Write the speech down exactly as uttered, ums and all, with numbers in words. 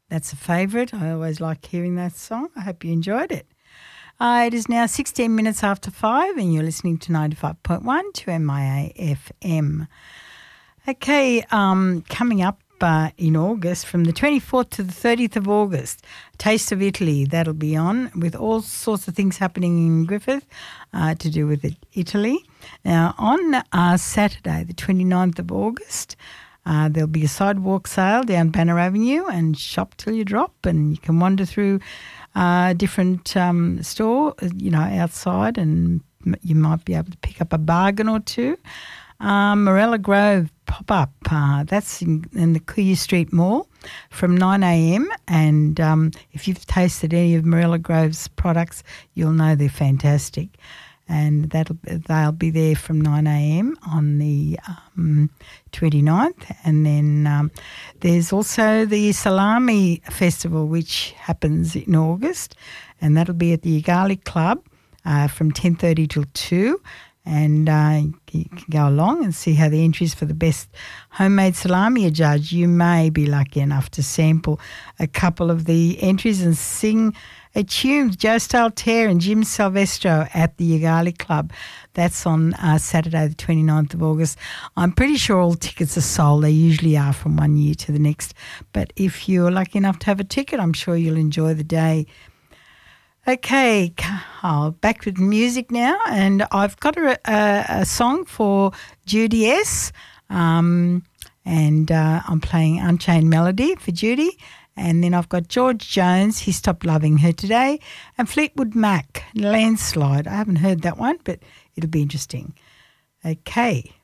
That's a favourite. I always like hearing that song. I hope you enjoyed it. Uh, it is now sixteen minutes after five and you're listening to ninety-five point one to M I A F M. Okay, um, coming up uh, in August, from the twenty-fourth to the thirtieth of August, Taste of Italy, that'll be on with all sorts of things happening in Griffith uh, to do with it, Italy. Now, on uh, Saturday, the twenty-ninth of August, uh, there'll be a sidewalk sale down Banner Avenue and shop till you drop, and you can wander through uh, different um, store, you know, outside, and you might be able to pick up a bargain or two. Um, Morella Grove pop-up, uh, that's in, in the Quay Street Mall from nine a.m. and um, if you've tasted any of Morella Grove's products, you'll know they're fantastic. And that'll they'll be there from nine a.m. on the um, twenty-ninth. And then um, there's also the Salami Festival, which happens in August, and that'll be at the Ugali Club uh, from ten thirty till two. And uh, you can go along and see how the entries for the best homemade salami are judged. You may be lucky enough to sample a couple of the entries and sing a tune, Joe Stalter and Jim Silvestro at the Ugali Club. That's on uh, Saturday the twenty-ninth of August. I'm pretty sure all tickets are sold. They usually are from one year to the next. But if you're lucky enough to have a ticket, I'm sure you'll enjoy the day. Okay, oh, back with music now, and I've got a, a, a song for Judy S, um, and uh, I'm playing Unchained Melody for Judy, and then I've got George Jones, He Stopped Loving Her Today, and Fleetwood Mac, Landslide. I haven't heard that one, but it'll be interesting. Okay.